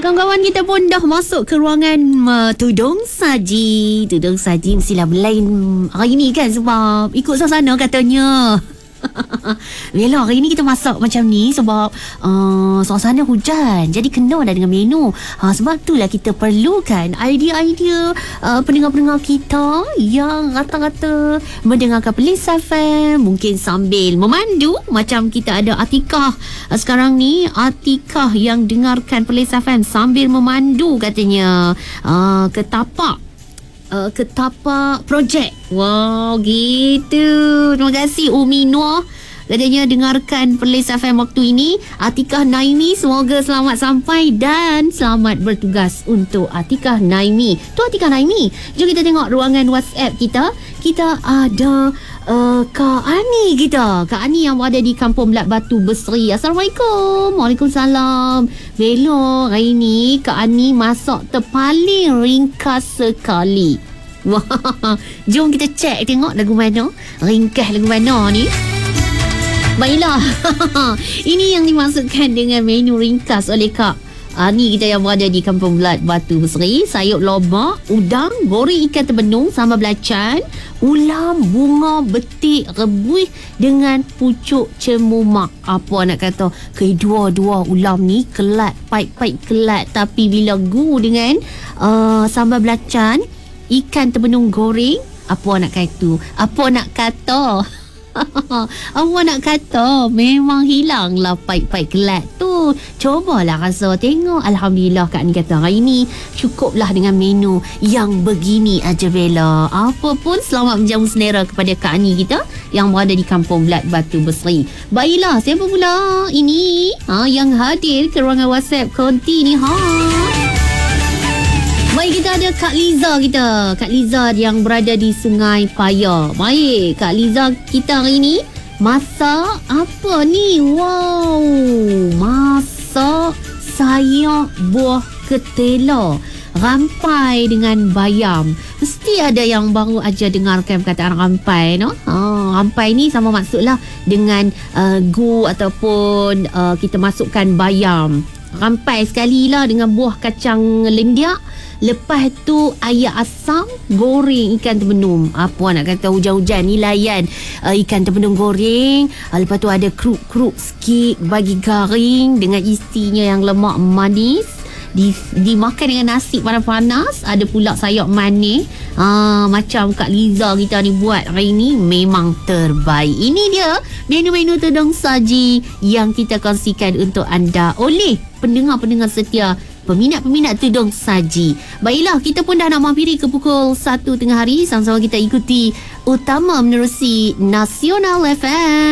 Kawan-kawan kita pun dah masuk ke ruangan tudung saji. Tudung saji mestilah berlain hari ni kan, sebab ikut suasana katanya. Yelah, hari ni kita masak macam ni sebab suasana hujan. Jadi kena dah dengan menu. Sebab itulah kita perlukan idea-idea pendengar-pendengar kita yang rata-rata mendengarkan Perlis FM, mungkin sambil memandu. Macam kita ada Atikah sekarang ni. Atikah yang dengarkan Perlis FM sambil memandu katanya. Ketapak projek. Wow, gitu. Terima kasih Umi Noor. Katanya dengarkan Perlis FM waktu ini. Atikah Naimi, semoga selamat sampai dan selamat bertugas untuk Atikah Naimi. Tu Atikah Naimi. Jom kita tengok ruangan WhatsApp kita. Kita ada Kak Ani kita. Kak Ani yang berada di Kampung Belat Batu Besri. Assalamualaikum. Waalaikumsalam. Belok hari ni Kak Ani masak terpaling ringkas sekali. Wah, jom kita cek tengok lagu mana. Ringkas lagu mana ni. Baiklah. Ini yang dimaksudkan dengan menu ringkas oleh Kak Ani kita yang berada di Kampung Belat Batu Besri. Sayur lobak, udang, goreng ikan terbenung, sambal belacan, ulam bunga betik rebus dengan pucuk cemumak. Apa nak kata, kedua-dua ulam ni kelat, pahit-pahit kelat. Tapi bila gu dengan sambal belacan, ikan terbenung goreng, apa nak kata apa nak kata, memang hilanglah pahit-pahit kelat tu. Cobalah rasa, tengok. Alhamdulillah Kak Ni kata hari ni cukuplah dengan menu yang begini aja Bella. Apa pun selamat menjamu selera kepada Kak Ni kita yang berada di Kampung Belat Batu Besri. Baiklah, siapa pula ini yang hadir ke ruangan WhatsApp konti ni Baik, kita ada Kak Liza kita. Kak Liza yang berada di Sungai Paya. Baik, Kak Liza kita hari ni masak apa ni? Wow, masak sayur buah ketela rampai dengan bayam. Mesti ada yang baru aja dengarkan perkataan rampai, no? Rampai ni sama maksudlah dengan gu ataupun kita masukkan bayam. Rampai sekali lah dengan buah kacang lendiak. Lepas tu ayam asam, goreng ikan terbenung. Apa nak kata, hujan-hujan ni layan ikan terbenung goreng. Lepas tu ada keruk-keruk sikit bagi garing dengan isinya yang lemak manis. Dimakan dengan nasi panas-panas. Ada pula sayur manis. Macam Kak Liza kita ni buat hari ni memang terbaik. Ini dia menu-menu tudung saji yang kita kongsikan untuk anda oleh pendengar-pendengar setia, peminat-peminat tudung saji. Baiklah, kita pun dah nak menghampiri ke pukul 1 tengah hari. Sama-sama kita ikuti Utama menerusi Nasional FM.